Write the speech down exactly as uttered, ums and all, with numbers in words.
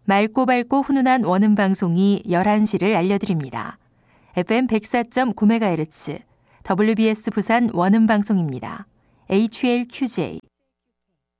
맑고 밝고 훈훈한 원음 방송이 열한 시를 알려드립니다. 에프엠 백사 점 구 메가헤르츠 더블유비에스 부산 원음 방송입니다. 에이치엘큐제이